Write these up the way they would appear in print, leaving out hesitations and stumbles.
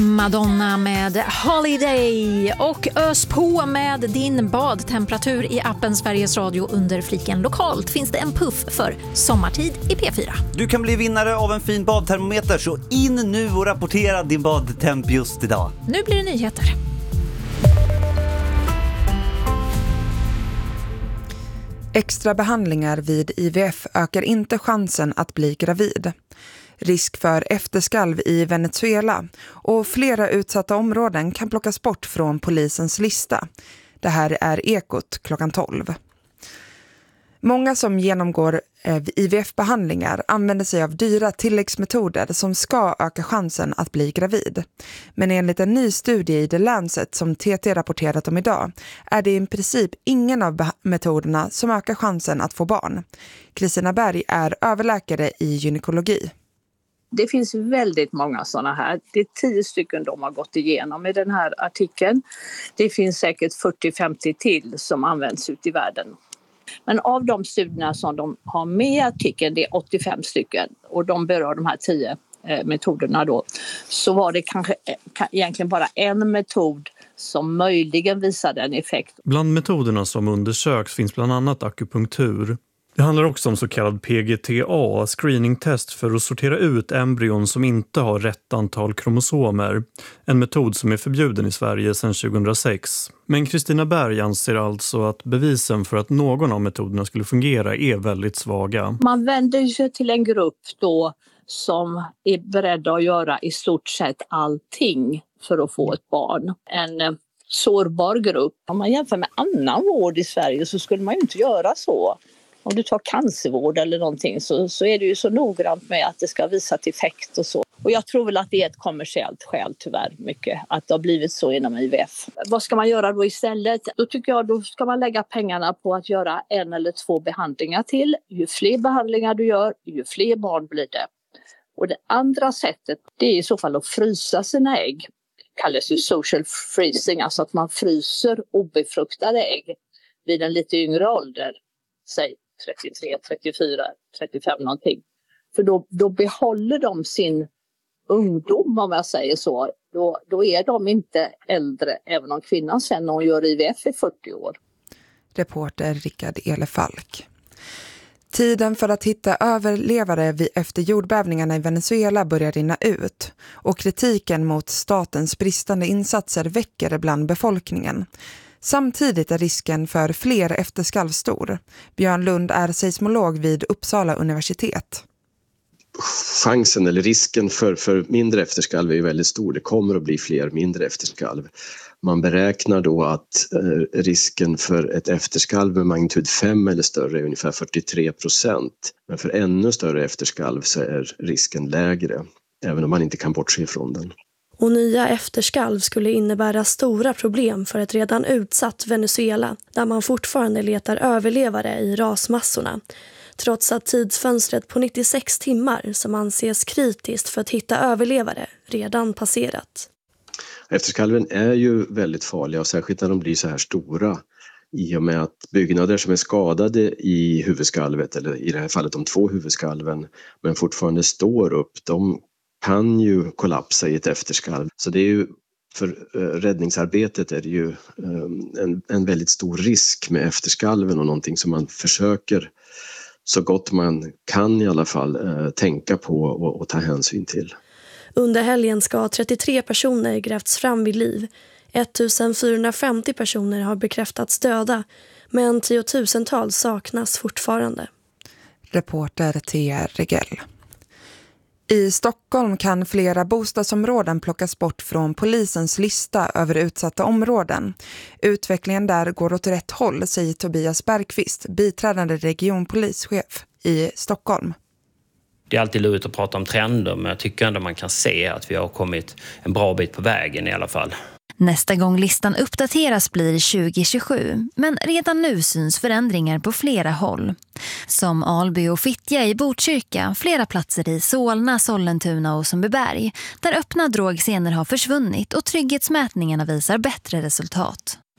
Madonna med Holiday och ös på med din badtemperatur i appen Sveriges Radio. Under fliken lokalt finns det en puff för sommartid i P4. Du kan bli vinnare av en fin badtermometer, så in nu och rapportera din badtemp just idag. Nu blir det nyheter. Extra behandlingar vid IVF ökar inte chansen att bli gravid. Risk för efterskalv i Venezuela och flera utsatta områden kan plockas bort från polisens lista. Det här är Ekot klockan 12. Många som genomgår IVF-behandlingar använder sig av dyra tilläggsmetoder som ska öka chansen att bli gravid. Men enligt en ny studie i The Lancet som TT rapporterat om idag är det i princip ingen av metoderna som ökar chansen att få barn. Kristina Berg är överläkare i gynekologi. Det finns väldigt många sådana här. Det är 10 stycken de har gått igenom i den här artikeln. Det finns säkert 40-50 till som används ut i världen. Men av de studierna som de har med i artikeln, det är 85 stycken och de berör de här 10 metoderna då. Så var det kanske egentligen bara en metod som möjligen visade en effekt. Bland metoderna som undersöks finns bland annat akupunktur. Det handlar också om så kallad PGTA, screeningtest för att sortera ut embryon som inte har rätt antal kromosomer. En metod som är förbjuden i Sverige sedan 2006. Men Kristina Berg anser alltså att bevisen för att någon av metoderna skulle fungera är väldigt svaga. Man vänder sig till en grupp då som är beredda att göra i stort sett allting för att få ett barn. En sårbar grupp. Om man jämför med annan vård i Sverige så skulle man ju inte göra så. Om du tar cancervård eller någonting så är det ju så noggrant med att det ska visa till effekt och så. Och jag tror väl att det är ett kommersiellt skäl tyvärr mycket att det har blivit så inom IVF. Vad ska man göra då istället? Då tycker jag då ska man lägga pengarna på att göra 1 eller 2 behandlingar till. Ju fler behandlingar du gör, ju fler barn blir det. Och det andra sättet det är i så fall att frysa sina ägg. Det kallas ju social freezing, alltså att man fryser obefruktade ägg vid en lite yngre ålder. Säg 33, 34, 35 någonting. För då behåller de sin ungdom om jag säger så. Då är de inte äldre även om kvinnan sen när hon gör IVF i 40 år. Reporter Rickard Elefalk. Tiden för att hitta överlevare efter jordbävningarna i Venezuela börjar rinna ut och kritiken mot statens bristande insatser väcker bland befolkningen. Samtidigt är risken för fler efterskalv stor. Björn Lund är seismolog vid Uppsala universitet. Chansen eller risken för mindre efterskalv är ju väldigt stor. Det kommer att bli fler mindre efterskalv. Man beräknar då att risken för ett efterskalv med magnitud 5 eller större är ungefär 43%. Men för ännu större efterskalv så är risken lägre, även om man inte kan bortse ifrån den. Och nya efterskalv skulle innebära stora problem för ett redan utsatt Venezuela, där man fortfarande letar överlevare i rasmassorna. Trots att tidsfönstret på 96 timmar, som anses kritiskt för att hitta överlevare, redan passerat. Efterskalven är ju väldigt farliga och särskilt när de blir så här stora. I och med att byggnader som är skadade i huvudskalvet, eller i det här fallet de 2 huvudskalven, men fortfarande står upp, de kan ju kollapsa i ett efterskalv. Så det är ju, för räddningsarbetet är det ju en väldigt stor risk med efterskalven och någonting som man försöker så gott man kan i alla fall tänka på och ta hänsyn till. Under helgen ska 33 personer grävts fram vid liv. 1450 personer har bekräftats döda, men tiotusentals saknas fortfarande. Reporter T.R. Regell. I Stockholm kan flera bostadsområden plockas bort från polisens lista över utsatta områden. Utvecklingen där går åt rätt håll, säger Tobias Bergqvist, biträdande regionpolischef i Stockholm. Det är alltid lurigt att prata om trender, men jag tycker ändå man kan se att vi har kommit en bra bit på vägen i alla fall. Nästa gång listan uppdateras blir 2027, men redan nu syns förändringar på flera håll. Som Alby och Fittja i Botkyrka, flera platser i Solna, Sollentuna och Sundbyberg, där öppna drogscener har försvunnit och trygghetsmätningarna visar bättre resultat.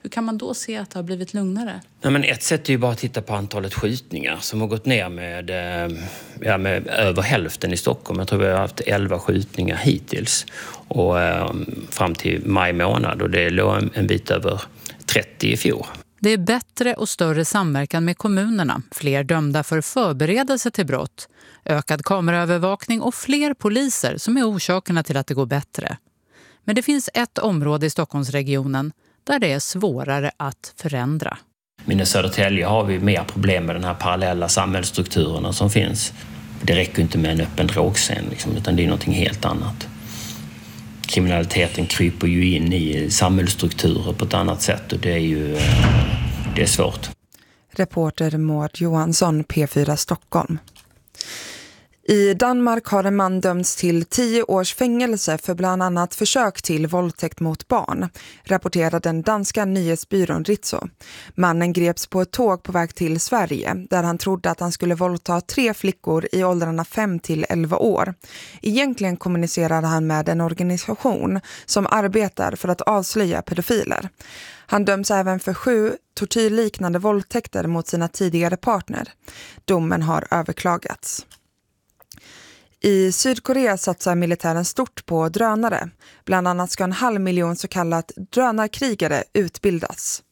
Hur kan man då se att det har blivit lugnare? Ja, men ett sätt är ju bara att titta på antalet skjutningar som har gått ner med över hälften i Stockholm. Jag tror vi har haft 11 skjutningar hittills och fram till maj månad, och det låg en bit över 30 i fjol. Det är bättre och större samverkan med kommunerna, fler dömda för förberedelse till brott, ökad kameraövervakning och fler poliser som är orsakerna till att det går bättre. Men det finns ett område i Stockholmsregionen där det är svårare att förändra. Men i Södertälje har vi mer problem med den här parallella samhällsstrukturerna som finns. Det räcker inte med en öppen drogscen liksom, utan det är någonting helt annat. Kriminaliteten kryper ju in i samhällsstrukturer på ett annat sätt, och det är svårt. Reporter Maud Johansson, P4 Stockholm. I Danmark har en man dömts till 10 års fängelse för bland annat försök till våldtäkt mot barn, rapporterar den danska nyhetsbyrån Ritzo. Mannen greps på ett tåg på väg till Sverige där han trodde att han skulle våldta 3 flickor i åldrarna 5 till 11 år. Egentligen kommunicerade han med en organisation som arbetar för att avslöja pedofiler. Han döms även för 7 tortyrliknande våldtäkter mot sina tidigare partner. Domen har överklagats. I Sydkorea satsar militären stort på drönare. Bland annat ska 500 000 så kallat drönarkrigare utbildas.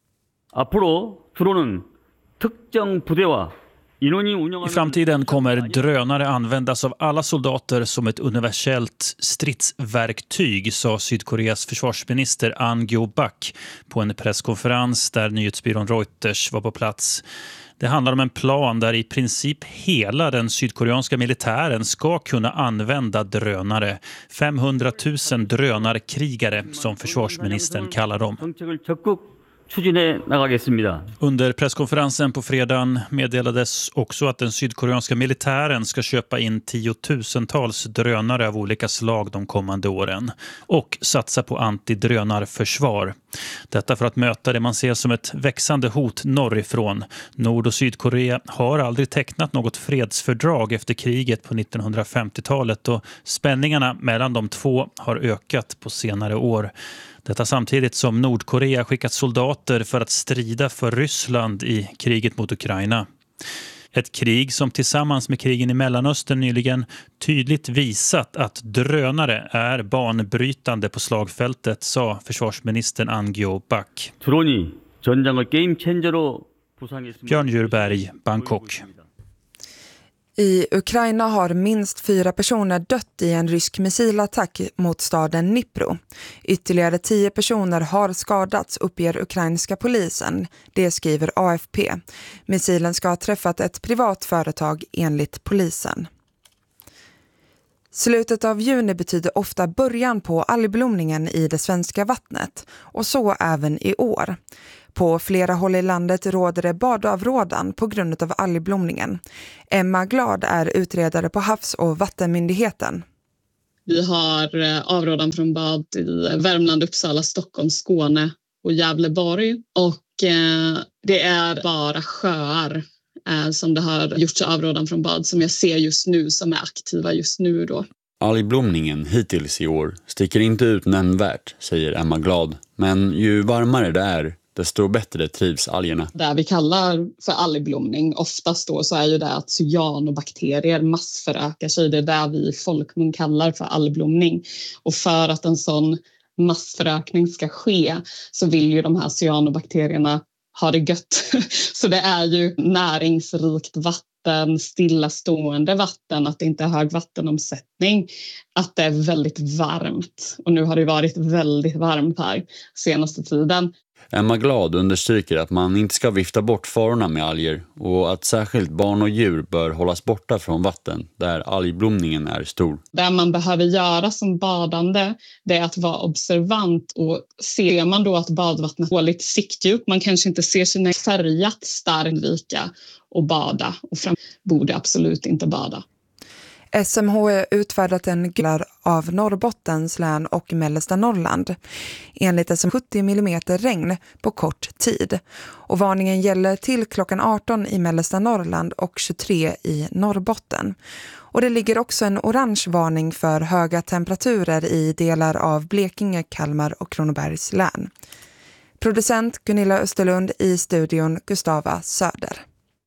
I framtiden kommer drönare användas av alla soldater som ett universellt stridsverktyg, sa Sydkoreas försvarsminister An Gyo-bak på en presskonferens där nyhetsbyrån Reuters var på plats. Det handlar om en plan där i princip hela den sydkoreanska militären ska kunna använda drönare. 500 000 drönarkrigare som försvarsministern kallar dem. Under presskonferensen på fredagen meddelades också att den sydkoreanska militären ska köpa in 10-tusentals drönare av olika slag de kommande åren och satsa på antidrönarförsvar. Detta för att möta det man ser som ett växande hot norrifrån. Nord- och Sydkorea har aldrig tecknat något fredsfördrag efter kriget på 1950-talet, och spänningarna mellan de två har ökat på senare år. Detta samtidigt som Nordkorea skickat soldater för att strida för Ryssland i kriget mot Ukraina. Ett krig som tillsammans med krigen i Mellanöstern nyligen tydligt visat att drönare är banbrytande på slagfältet, sa försvarsministern An Gyo-bak. Björn Djurberg, Bangkok. I Ukraina har minst 4 personer dött i en rysk missilattack mot staden Dnipro. Ytterligare 10 personer har skadats, uppger ukrainska polisen. Det skriver AFP. Missilen ska ha träffat ett privat företag enligt polisen. Slutet av juni betyder ofta början på algblomningen i det svenska vattnet, och så även i år. På flera håll i landet råder det badavrådan på grund av algblomningen. Emma Glad är utredare på Havs- och vattenmyndigheten. Vi har avrådan från bad i Värmland, Uppsala, Stockholm, Skåne och Gävleborg. Och det är bara sjöar som det har gjorts avrådan från bad som jag ser just nu, som är aktiva just nu då. Algblomningen hittills i år sticker inte ut nämnvärt, säger Emma Glad. Men ju varmare det är, desto bättre trivs algerna. Det vi kallar för algblomning oftast då, så är ju det att cyanobakterier massförökar sig. Det är det vi i folkmun kallar för algblomning. Och för att en sån massförökning ska ske så vill ju de här cyanobakterierna ha det gött. Så det är ju näringsrikt vatten, stillastående vatten, att det inte är hög vattenomsättning, att det är väldigt varmt. Och nu har det varit väldigt varmt här senaste tiden. Emma Glad understryker att man inte ska vifta bort farorna med alger och att särskilt barn och djur bör hållas borta från vatten där algblomningen är stor. Det man behöver göra som badande, det är att vara observant, och ser man då att badvattnet har lite siktdjup, man kanske inte ser sina färgat starvika och bada, och borde absolut inte bada. SMHI utfärdat en glar av Norrbottens län och mellersta Norrland. Enligt SMHI 70 mm regn på kort tid. Och varningen gäller till klockan 18 i mellersta Norrland och 23 i Norrbotten. Och det ligger också en orange varning för höga temperaturer i delar av Blekinge, Kalmar och Kronobergs län. Producent Gunilla Österlund, i studion Gustava Söder.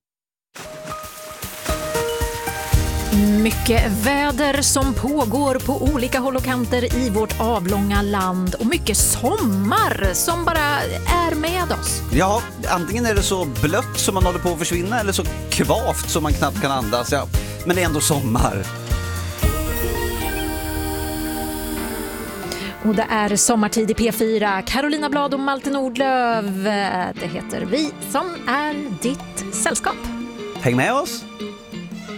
Mycket väder som pågår på olika håll och kanter i vårt avlånga land och mycket sommar som bara är med oss. Ja, antingen är det så blött som man håller på att försvinna eller så kvavt som man knappt kan andas. Ja, men det är ändå sommar. Och det är sommartid i P4. Carolina Blad och Malte Nordlöf. Det heter vi som är ditt sällskap. Häng med oss